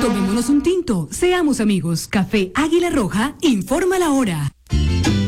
Tomémonos un tinto, seamos amigos. Café Águila Roja, informa la hora.